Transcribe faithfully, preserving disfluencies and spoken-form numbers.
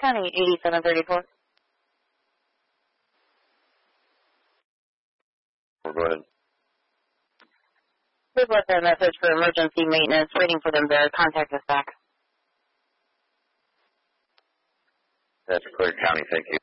County, eighty-seven thirty-four. Well, go ahead. We've left a message for emergency maintenance, waiting for them to contact us back. That's clear, County. Thank you.